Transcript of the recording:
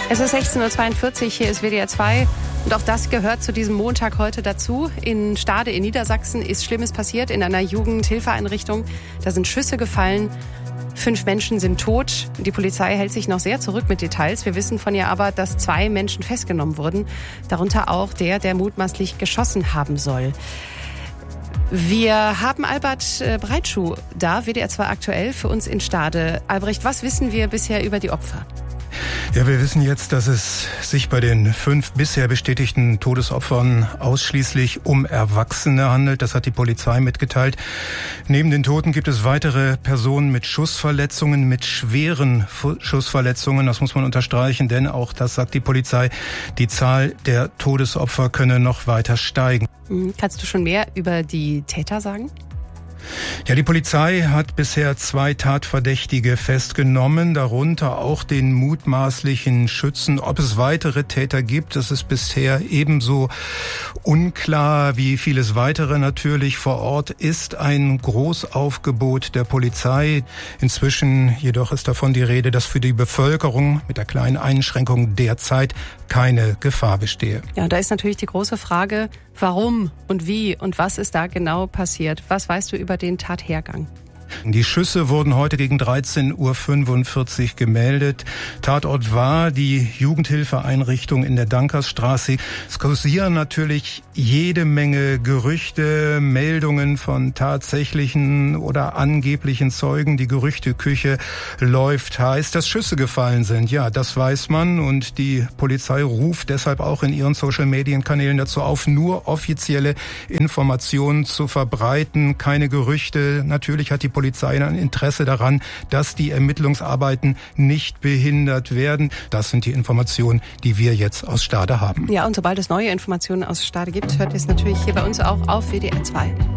Es ist 16.42 Uhr, hier ist WDR 2 und auch das gehört zu diesem Montag heute dazu. In Stade in Niedersachsen ist Schlimmes passiert in einer Jugendhilfeeinrichtung. Da sind Schüsse gefallen, 5 Menschen sind tot. Die Polizei hält sich noch sehr zurück mit Details. Wir wissen von ihr aber, dass 2 Menschen festgenommen wurden, darunter auch der mutmaßlich geschossen haben soll. Wir haben Albert Breitschuh da, WDR 2 aktuell für uns in Stade. Albrecht, was wissen wir bisher über die Opfer? Ja, wir wissen jetzt, dass es sich bei den 5 bisher bestätigten Todesopfern ausschließlich um Erwachsene handelt. Das hat die Polizei mitgeteilt. Neben den Toten gibt es weitere Personen mit Schussverletzungen, mit schweren Schussverletzungen. Das muss man unterstreichen, denn auch das sagt die Polizei, die Zahl der Todesopfer könne noch weiter steigen. Kannst du schon mehr über die Täter sagen? Ja, die Polizei hat bisher 2 Tatverdächtige festgenommen, darunter auch den mutmaßlichen Schützen. Ob es weitere Täter gibt, das ist bisher ebenso unklar wie vieles weitere natürlich. Vor Ort ist ein Großaufgebot der Polizei. Inzwischen jedoch ist davon die Rede, dass für die Bevölkerung mit der kleinen Einschränkung derzeit keine Gefahr bestehe. Ja, da ist natürlich die große Frage, warum und wie und was ist da genau passiert? Was weißt du über den Tathergang? Die Schüsse wurden heute gegen 13.45 Uhr gemeldet. Tatort war die Jugendhilfeeinrichtung in der Dankersstraße. Es kursieren natürlich jede Menge Gerüchte, Meldungen von tatsächlichen oder angeblichen Zeugen. Die Gerüchteküche läuft heiß. Dass Schüsse gefallen sind, ja, das weiß man. Und die Polizei ruft deshalb auch in ihren Social-Medien-Kanälen dazu auf, nur offizielle Informationen zu verbreiten. Keine Gerüchte. Natürlich hat die Polizei ein Interesse daran, dass die Ermittlungsarbeiten nicht behindert werden. Das sind die Informationen, die wir jetzt aus Stade haben. Ja, und sobald es neue Informationen aus Stade gibt, hört ihr es natürlich hier bei uns auch auf WDR 2.